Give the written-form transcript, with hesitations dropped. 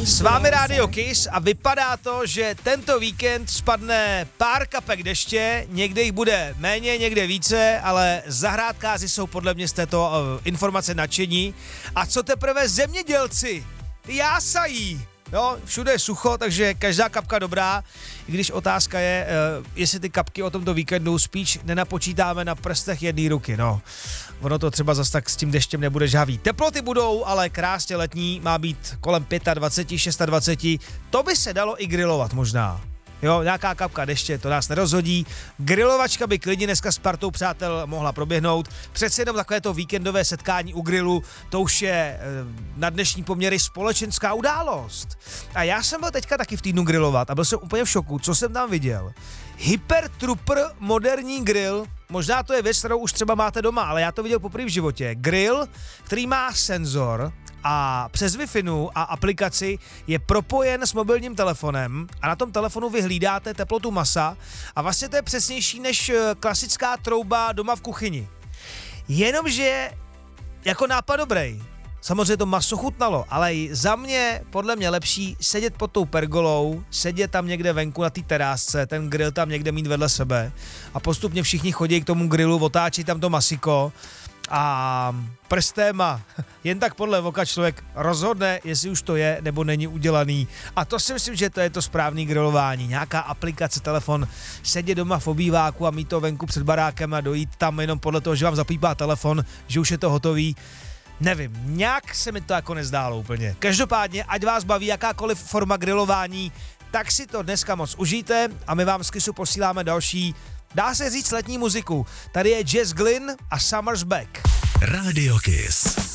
S vámi Rádio Kiss a vypadá to, že tento víkend spadne pár kapek deště, někde jich bude méně, někde více, ale zahrádkáři jsou podle mě z této informace nadšení. A co teprve zemědělci? Ty jásají. Jo, všude je sucho, takže každá kapka dobrá, i když otázka je, jestli ty kapky o tomto víkendu spíš nenapočítáme na prstech jedné ruky, no. Ono to třeba zas tak s tím deštěm nebude žhavý. Teploty budou, ale krásně letní, má být kolem 25, 26, to by se dalo i grilovat možná. Jo, nějaká kapka deště, to nás nerozhodí. Grilovačka by klidně dneska s partou přátel mohla proběhnout. Přece jenom takovéto víkendové setkání u grilu, to už je na dnešní poměry společenská událost. A já jsem byl teďka taky v týdnu grilovat a byl jsem úplně v šoku, co jsem tam viděl. Hypertrooper moderní grill, možná to je věc, kterou už třeba máte doma, ale já to viděl poprvé v životě. Grill, který má senzor, a přes Wi-Fi a aplikaci je propojen s mobilním telefonem a na tom telefonu vy hlídáte teplotu masa a vlastně to je přesnější než klasická trouba doma v kuchyni. Jenomže jako nápad dobrý. Samozřejmě to maso chutnalo, ale za mě, podle mě lepší sedět pod tou pergolou, sedět tam někde venku na té terásce, ten grill tam někde mít vedle sebe a postupně všichni chodí k tomu grillu, otáčí tam to masiko a prstem a jen tak podle voka člověk rozhodne, jestli už to je nebo není udělaný. A to si myslím, že to je to správný grilování. Nějaká aplikace, telefon, sedět doma v obýváku a mít to venku před barákem a dojít tam jenom podle toho, že vám zapípá telefon, že už je to hotový. Nevím, nějak se mi to jako nezdálo úplně. Každopádně, ať vás baví jakákoliv forma grilování, tak si to dneska moc užijte a my vám z Kissu posíláme další, dá se říct, letní muziku. Tady je Jess Glynn a Summer's Back. Radio Kiss.